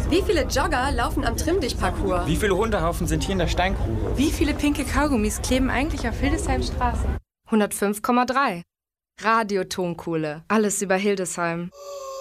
Wie viele Jogger laufen am Trimm-Dich-Parcours? Wie viele Hundehaufen sind hier in der Steingrube? Wie viele pinke Kaugummis kleben eigentlich auf Hildesheim Straße? 105,3. Radio Tonkohle. Alles über Hildesheim.